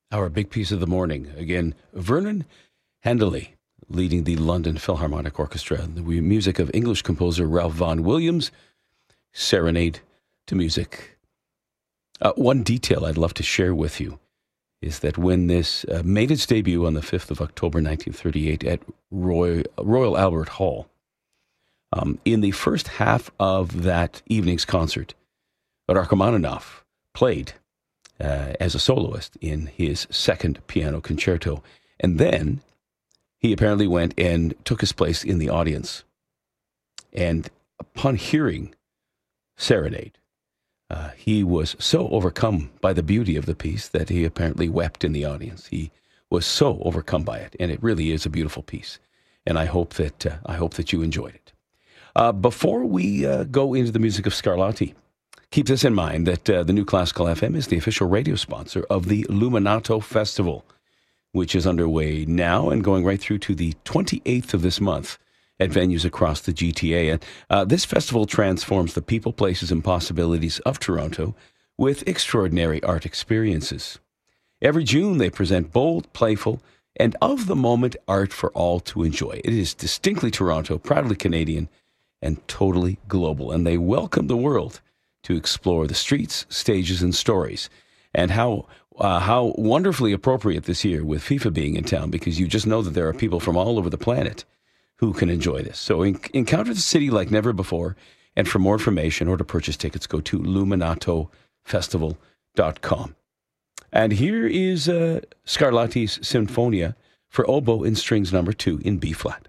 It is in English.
Our big piece of the morning. Again, Vernon Handley leading the London Philharmonic Orchestra. The music of English composer Ralph Vaughan Williams. Serenade to music. One detail I'd love to share with you is that when this made its debut on the 5th of October 1938 at Royal Albert Hall, in the first half of that evening's concert, Rachmaninoff played as a soloist in his second piano concerto. And then he apparently went and took his place in the audience. And upon hearing Serenade, he was so overcome by the beauty of the piece that he apparently wept in the audience. He was so overcome by it, and it really is a beautiful piece. And I hope that you enjoyed it. Before we go into the music of Scarlatti, keep this in mind that the New Classical FM is the official radio sponsor of the Luminato Festival, which is underway now and going right through to the 28th of this month at venues across the GTA. And this festival transforms the people, places, and possibilities of Toronto with extraordinary art experiences. Every June, they present bold, playful, and of-the-moment art for all to enjoy. It is distinctly Toronto, proudly Canadian, and totally global. And they welcome the world to explore the streets, stages, and stories. And how wonderfully appropriate this year with FIFA being in town, because you just know that there are people from all over the planet who can enjoy this. So encounter the city like never before. And for more information or to purchase tickets, go to luminatofestival.com. And here is Scarlatti's Sinfonia for oboe and strings number 2 in B-flat.